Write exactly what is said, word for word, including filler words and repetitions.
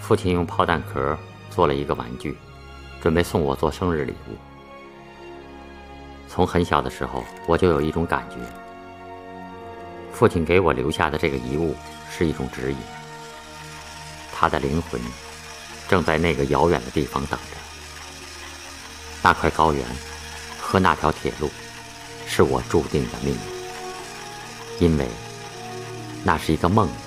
父亲用炮弹壳做了一个玩具，准备送我做生日礼物。从很小的时候，我就有一种感觉，父亲给我留下的这个遗物是一种指引，他的灵魂正在那个遥远的地方等着。那块高原和那条铁路是我注定的命运，因为那是一个梦。